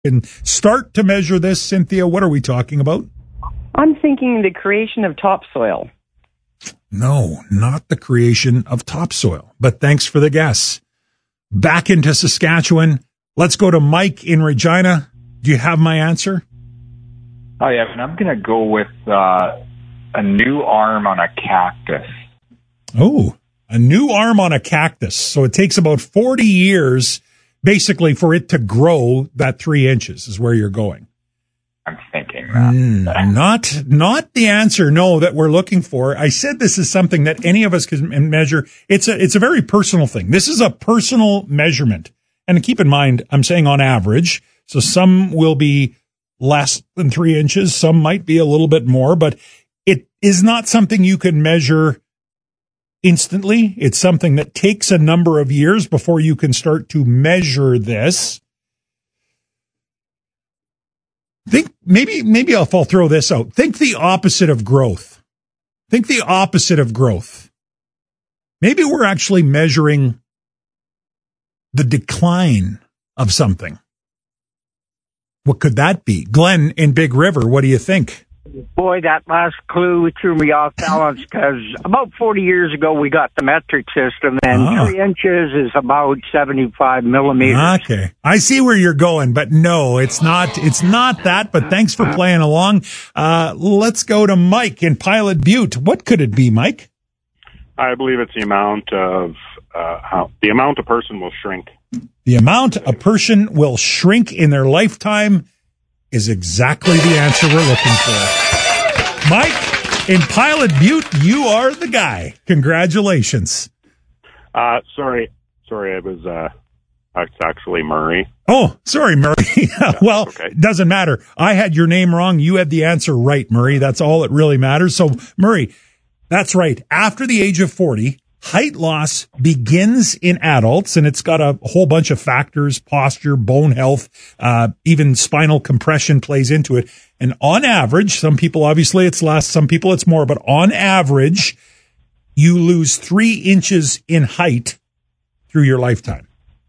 And start to measure this, Cynthia. What are we talking about? I'm thinking the creation of topsoil. No, not the creation of topsoil, but thanks for the guess. Back into Saskatchewan. Let's go to Mike in Regina. Do you have my answer? Oh, yeah, and I'm going to go with a new arm on a cactus. Oh, a new arm on a cactus. So it takes about 40 years, basically, for it to grow that 3 inches is where you're going. I'm thinking that. Not the answer, no, that we're looking for. I said this is something that any of us can measure. It's a very personal thing. This is a personal measurement. And keep in mind, I'm saying on average, so some will be less than 3 inches, some might be a little bit more, but it is not something you can measure instantly. It's something that takes a number of years before you can start to measure this. Think maybe I'll throw this out. Think the opposite of growth. Think the opposite of growth. Maybe we're actually measuring the decline of something. What could that be? Glenn in Big River, what do you think? Boy, that last clue threw me off balance because about 40 years ago we got the metric system, and 3 inches is about 75 millimeters. Okay. I see where you're going, but no, it's not that, but thanks for playing along. Let's go to Mike in Pilot Butte. What could it be, Mike? I believe it's the amount of the amount a person will shrink. The amount a person will shrink in their lifetime is exactly the answer we're looking for. Mike, in Pilot Butte, you are the guy. Congratulations. Sorry, it was it's actually Murray. Oh, sorry, Murray. Well, okay. Doesn't matter. I had your name wrong. You had the answer right, Murray. That's all that really matters. So, Murray, that's right. After the age of 40, height loss begins in adults, and it's got a whole bunch of factors: posture, bone health, even spinal compression plays into it. And on average, some people, obviously it's less, some people it's more, but on average, you lose 3 inches in height through your lifetime.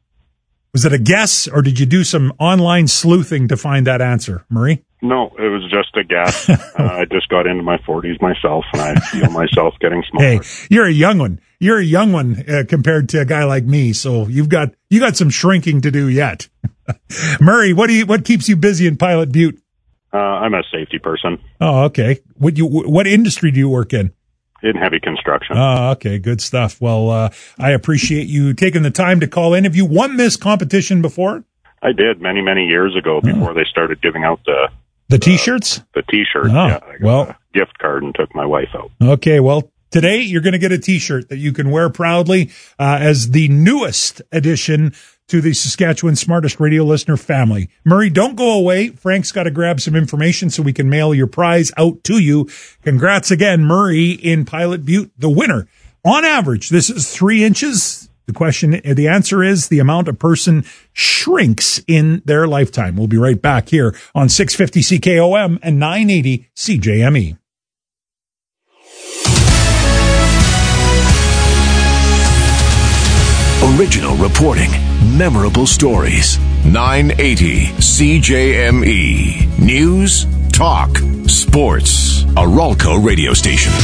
Was it a guess, or did you do some online sleuthing to find that answer, Murray? No, it was just a guess. I just got into my 40s myself, and I feel myself getting smaller. Hey, you're a young one. You're a young one compared to a guy like me, so you got some shrinking to do yet. Murray, what keeps you busy in Pilot Butte? I'm a safety person. Oh, okay. What industry do you work in? In heavy construction. Oh, okay. Good stuff. Well, I appreciate you taking the time to call in. Have you won this competition before? I did many years ago before they started giving out the T-shirts? The T-shirts, yeah. I got a gift card and took my wife out. Okay, well, today you're going to get a T-shirt that you can wear proudly as the newest addition to the Saskatchewan Smartest Radio Listener family. Murray, don't go away. Frank's got to grab some information so we can mail your prize out to you. Congrats again, Murray in Pilot Butte, the winner. On average, this is 3 inches. The answer is the amount a person shrinks in their lifetime. We'll be right back here on 650 CKOM and 980 CJME. Original reporting, memorable stories. 980 CJME. News, talk, sports. A Ralco radio station.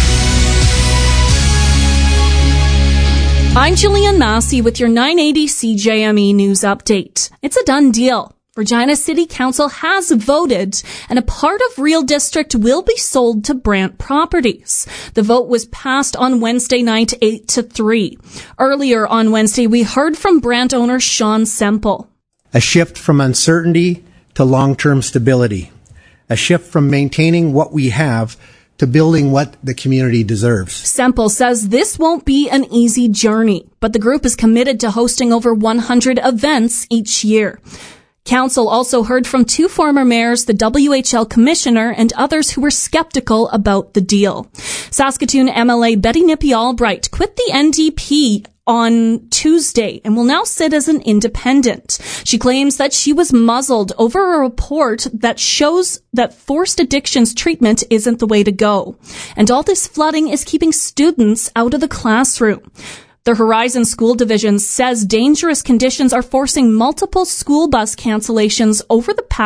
I'm Jillian Massey with your 980 CJME news update. It's a done deal. Regina City Council has voted, and a part of Real District will be sold to Brant Properties. The vote was passed on Wednesday night, 8-3. Earlier on Wednesday, we heard from Brant owner Sean Semple. A shift from uncertainty to long-term stability. A shift from maintaining what we have to building what the community deserves. Semple says this won't be an easy journey, but the group is committed to hosting over 100 events each year. Council also heard from 2 former mayors, the WHL commissioner, and others who were skeptical about the deal. Saskatoon MLA Betty Nippy Albright quit the NDP on Tuesday and will now sit as an independent. She claims that she was muzzled over a report that shows that forced addictions treatment isn't the way to go. And all this flooding is keeping students out of the classroom. The Horizon School Division says dangerous conditions are forcing multiple school bus cancellations over the past